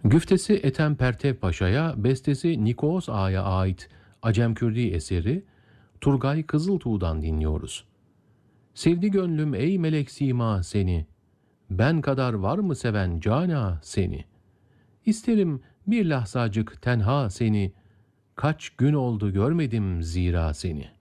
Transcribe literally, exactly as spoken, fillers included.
Güftesi Ethem Pertev Paşa'ya, bestesi Nikos Ağa'ya ait Acemkürdi eseri Turgay Kızıltuğ'dan dinliyoruz. Sevdi gönlüm ey melek sima seni, ben kadar var mı seven cana seni? İsterim bir lahzacık tenha seni, kaç gün oldu görmedim zira seni.